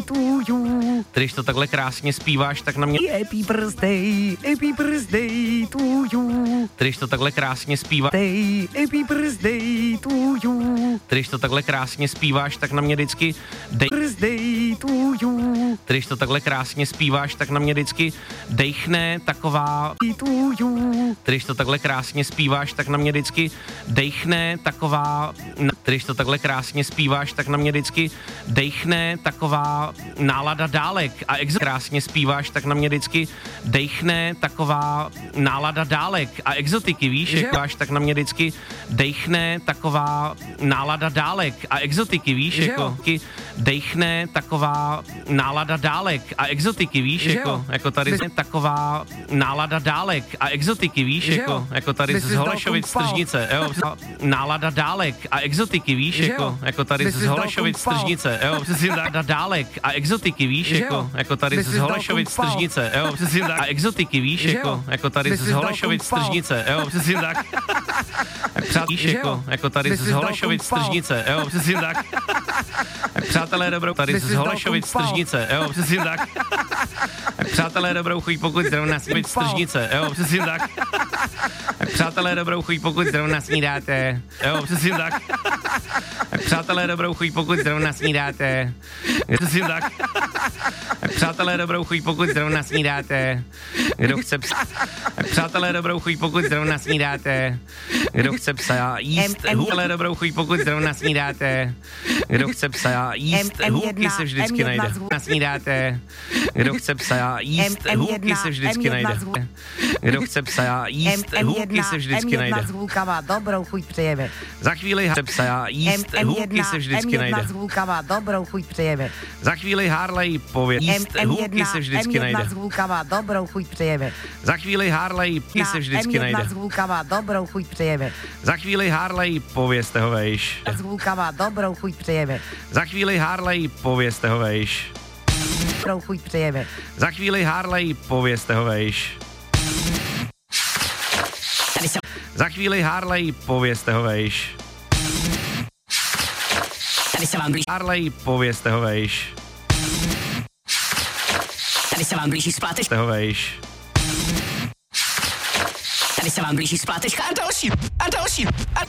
to you. Když to takhle krásně zpíváš, tak na mě Happy birthday to you. Když to takhle krásně zpíváš, Happy birthday to you. Když to takhle krásně zpíváš, tak na mě vždycky Birthday to you. Když to takhle krásně zpíváš, tak na mě vždycky dejchne taková To you. Když to takhle krásně zpíváš, tak na mě vždycky dejchne taková Když to takhle krásně zpíváš, tak na mě vždycky dejchne taková nálada dálek a krásně zpíváš, tak na mě vždycky dejchne taková nálada dálek a exotiky, víš, jak máš, tak na mě vždycky dejchne taková nálada dálek a exotiky, víš, jako dejchne taková nálada dálek a exotiky, víš, jako tady taková nálada dálek a exotiky, víš, jako tady z Holešovic z Tržnice, jo, nálada dálek a exotiky, víš, jako tady z Holešovic z Tržnice, jo, přesně tak, dálek a exotiky, víš, jako tady z Holešovic z Tržnice, jo, přesně tak, a exotiky, víš, jako tady z Holešovic z Tržnice, jo, přesně tak, víš, jako tady z Holešovic z Tržnice, jo, přesně tak, přátelé dobrou, tady z Holešovic z Tržnice, jo, přesně tak, přátelé dobrou chuť, pokud zrovna snídáte z Tržnice, jo, přesně tak, přátelé dobrou chuť, pokud zrovna snídáte, jo, přesně tak, přátelé dobrou chuť, pokud zrovna snídáte, přesně tak, přátelé dobrou chuť, pokud zrovna snídáte, kdo chce psa, přátelé dobrou chuť, pokud zrovna snídáte, kdo chce psa jíst, přátelé dobrou chuť, pokud zrovna snídáte, kdo chce psa jíst, hůlky se vždycky najde, snídáte, kdo chce psa jíst, hůlky se vždycky najde, kdo chce psa jíst, hůlky se vždycky najde. S hůlkama dobrou chuť přejeme. Za chvíli chce psa jíst, hůlky se vždycky najde. S hůlkama dobrou chuť přejeme. Za chvíli Harley pově jíst, hůlky se vždycky najde. S hůlkama dobrou chuť přejeme. Za chvíli Harley se vždycky najde. S hůlkama dobrou chuť přejeme. Za chvíli Harley povězte ho vejš. S hůlkama dobrou chuť přejeme. Za chvíli Harley povězte ho vejš. Dobrou chuť přejeme. Za chvíli Harley povězte ho vejš. Za chvíli Harley povězte ho vejš. Tady se vám blíží. Harley povězte ho vejš. Tady se vám blíží splátečka. Ho vejš. Tady se vám blíží splátečka a další. A další.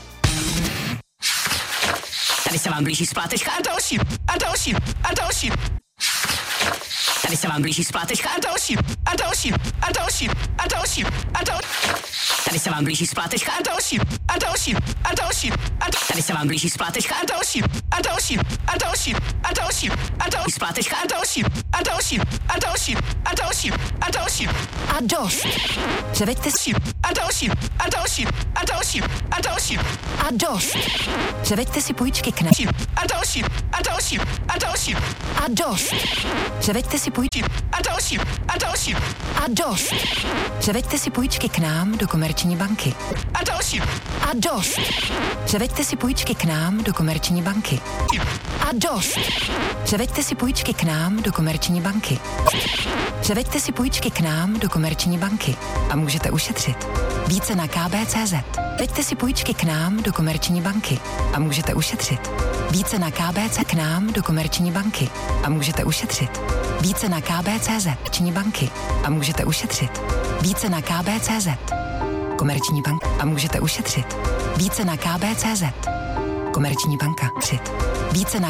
Tady se vám blíží splátečka a další. A další. A další. Tady se vám blíží splátečka a další. A další. A další. A další. A další. Tady se vám blíží splátečka a další. A další. A další. Tady se vám blíží splátečka a další. A další. A další. A další. A další. Splátečka a další. A další. A další. A další. A další. A dost. Převeďte si. A další. A další. A další. A další. A dost. Převeďte si půjčky k nám. A další. A další. A další. A dost. Převeďte si půjčky. A další. A další. A dost. Převeďte si půjčky k nám do Komerční banky. A další. A dost. Převeďte si půjčky k nám do Komerční banky. A dost. Převeďte si půjčky k nám do Komerční banky. Převeďte si půjčky k nám do Komerční banky a můžete ušetřit. Více na kb.cz. Veďte si půjčky k nám do Komerční banky a můžete ušetřit. Více na kb.cz k nám do Komerční banky a můžete ušetřit. Více na kb.cz. Komerční banky a můžete ušetřit. Více na kb.cz. Komerční banka a můžete ušetřit. Více na kb.cz. Komerční banka. Více na